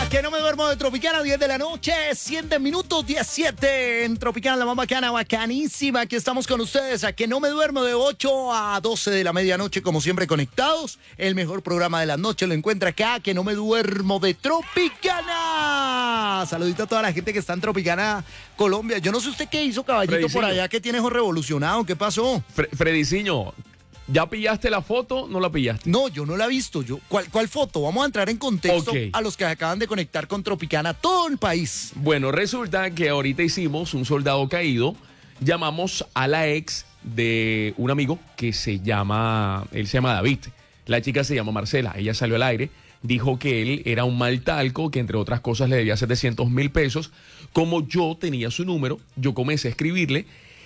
Que no me duermo de Tropicana, 10 de la noche, 7 minutos 17 en Tropicana, la más bacana, bacanísima. Aquí estamos con ustedes, a Que no me duermo de 8 a 12 de la medianoche, como siempre conectados. El mejor programa de la noche lo encuentra acá, Que no me duermo de Tropicana. Saludito a toda la gente que está en Tropicana, Colombia. Yo no sé usted qué hizo, caballito, Frediciño. por allá, que tiene ojo revolucionado. ¿Qué pasó? Frediciño, ¿ya pillaste la foto? ¿No la pillaste? No, yo no la he visto. ¿Cuál foto? Vamos a entrar en contexto Ok. a los que acaban de conectar con Tropicana, todo el país. Bueno, resulta que ahorita hicimos un soldado caído. Llamamos a la ex de un amigo que él se llama David. La chica se llama Marcela. Ella salió al aire, dijo que él era un mal talco, que entre otras cosas le debía 700,000 pesos. Como yo tenía su número, yo comencé a escribirle.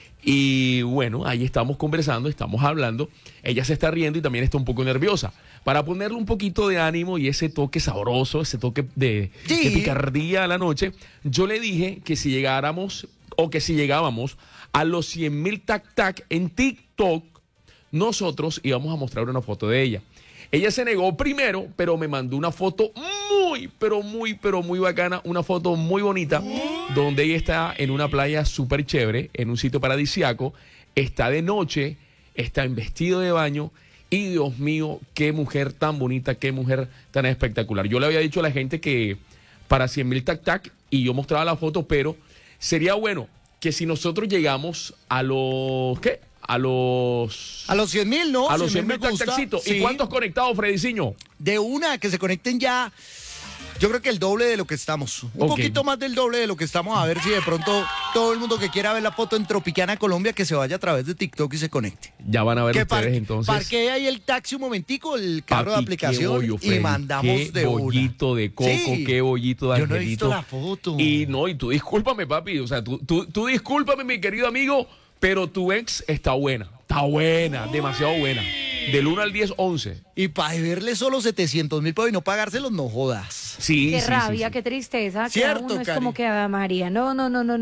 Y bueno, ahí estamos conversando, estamos hablando. Ella se está riendo y también está un poco nerviosa. Para ponerle un poquito de ánimo y ese toque sabroso, ese toque de picardía a la noche, yo le dije que si llegáramos o que si llegábamos a los 100,000 tac-tac en TikTok, nosotros íbamos a mostrar una foto de ella. Ella se negó primero, pero me mandó una foto muy bacana, una foto muy bonita, donde ella está en una playa súper chévere, en un sitio paradisiaco, está de noche, está en vestido de baño, y Dios mío, qué mujer tan bonita, qué mujer tan espectacular. Yo le había dicho a la gente que para 100,000 tac-tac, y yo mostraba la foto, pero sería bueno que si nosotros llegamos a los, ¿qué? A los 100,000, ¿no? A los 100,000 100,000 tac-taccitos. ¿Y cuántos conectados, Frediciño? De una, que se conecten ya. Yo creo que el doble de lo que estamos. Un poquito más del doble de lo que estamos. A ver si de pronto todo el mundo que quiera ver la foto en Tropicana, Colombia, que se vaya a través de TikTok y se conecte. Ya van a ver Que ustedes entonces. parquee ahí el taxi un momentico, el carro de Papi, aplicación, qué bollo, y Freddy, mandamos de qué una. bollito de coco, Sí. qué bollito de Yo no he visto angelito. la foto. Y tú discúlpame, papi. O sea, tú discúlpame, mi querido amigo, pero tu ex está buena. Está buena, demasiado buena. Del 1 al 10, 11. Y para verle solo 700,000 pesos y no pagárselos, no jodas. Sí, Qué sí, rabia, sí. qué tristeza. Cierto, Cada uno es Cari. como que Ave María. No.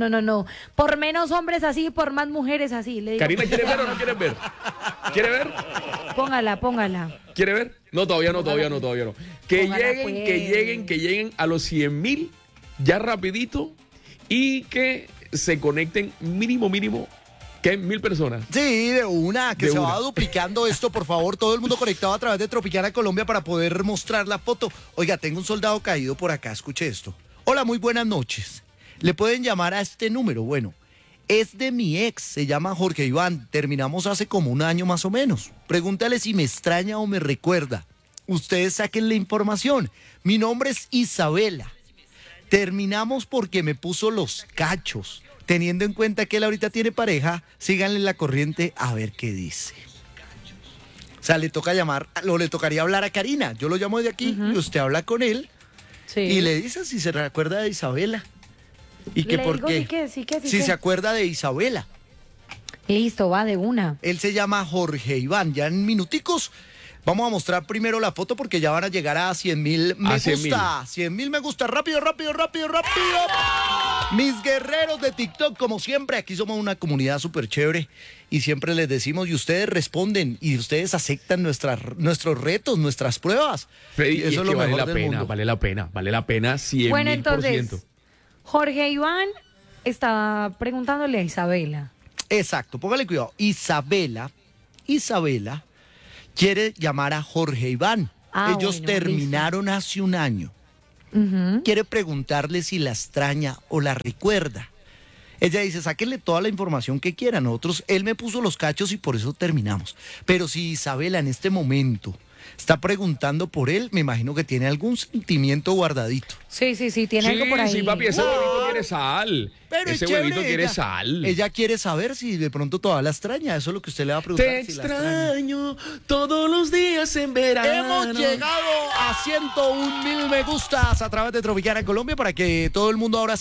Por menos hombres así, por más mujeres así. Le digo, Karina, ¿quieres ver o no quieres ver? ¿Quiere ver? Póngala. ¿Quiere ver? No, todavía no. Que Póngala, lleguen, pues. que lleguen a los 100,000 ya rapidito y que se conecten mínimo, que 1,000 personas. Sí, de una, que De se una. va duplicando esto, por favor, todo el mundo conectado a través de Tropicana Colombia para poder mostrar la foto. Oiga, tengo un soldado caído por acá, escuche esto. Hola, muy buenas noches. Le pueden llamar a este número, bueno, es de mi ex, se llama Jorge Iván, terminamos hace como un año más o menos. Pregúntale si me extraña o me recuerda. Ustedes saquen la información. Mi nombre es Isabela. Terminamos porque me puso los cachos. Teniendo en cuenta que él ahorita tiene pareja, síganle la corriente a ver qué dice. O sea, le tocaría hablar a Karina. Yo lo llamo de aquí y usted habla con él Sí. y le dice si se recuerda de Isabela. Y que Le por digo qué. sí que. Si se acuerda de Isabela. Listo, va de una. Él se llama Jorge Iván. Ya en minuticos vamos a mostrar primero la foto porque ya van a llegar a 100,000 me A 100,000. gusta. 100,000 me gusta. Rápido. Mis guerreros de TikTok, como siempre, aquí somos una comunidad súper chévere y siempre les decimos y ustedes responden y ustedes aceptan nuestros retos, nuestras pruebas. Freddy, Y y es eso es que lo vale mejor la del pena, mundo. vale la pena 100,000%. Bueno, entonces, Jorge Iván está preguntándole a Isabela. Exacto, póngale cuidado. Isabela quiere llamar a Jorge Iván. Ellos Bueno, terminaron hace un año. Ujú. Quiere preguntarle si la extraña o la recuerda. Ella dice, sáquenle toda la información que quiera. Nosotros, él me puso los cachos y por eso terminamos. Pero si Isabela en este momento está preguntando por él, me imagino que tiene algún sentimiento guardadito. Sí, tiene algo por ahí. Sí, papi, ese huevito quiere sal. Pero Ese es chévere, huevito quiere ella- sal. Ella quiere saber si de pronto todavía la extraña. Eso es lo que usted le va a preguntar. Te si la extraña. extraño todos los días en verano. Hemos llegado a 101,000 me gustas a través de Tropicana Colombia para que todo el mundo ahora